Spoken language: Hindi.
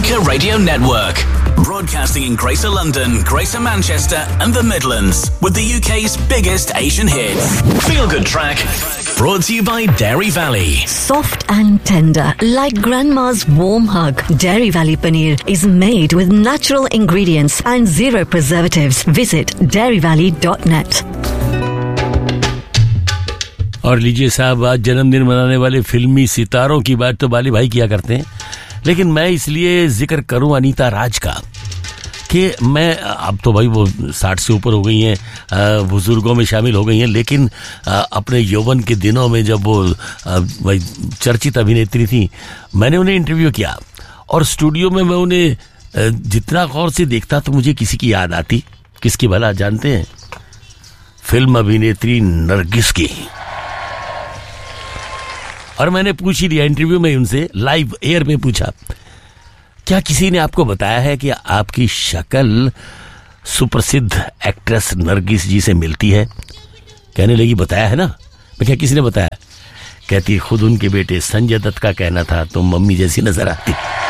Africa Radio Network. Broadcasting in Greater London, Greater Manchester and the Midlands with the UK's biggest Asian hits. Feel Good Track. Brought to you by Dairy Valley. Soft and tender, like grandma's warm hug. Dairy Valley paneer is made with natural ingredients and zero preservatives. Visit dairyvalley.net. और लीजिए साहब, आज जन्मदिन मनाने वाले फिल्मी सितारों की बात तो बाली भाई किया करते हैं, लेकिन मैं इसलिए जिक्र करूं अनीता राज का कि मैं अब तो भाई वो 60 से ऊपर हो गई हैं, बुजुर्गों में शामिल हो गई हैं, लेकिन अपने यौवन के दिनों में जब वो भाई चर्चित अभिनेत्री थी, मैंने उन्हें इंटरव्यू किया और स्टूडियो में मैं उन्हें जितना गौर से देखता तो मुझे किसी की याद आती। किसकी भला जानते हैं? फिल्म अभिनेत्री नरगिस की। और मैंने पूछ ही दिया इंटरव्यू में उनसे, लाइव एयर में पूछा, क्या किसी ने आपको बताया है कि आपकी शक्ल सुप्रसिद्ध एक्ट्रेस नरगिस जी से मिलती है? कहने लगी, बताया है ना। मैं क्या किसी ने बताया? कहती, खुद उनके बेटे संजय दत्त का कहना था तुम मम्मी जैसी नजर आती।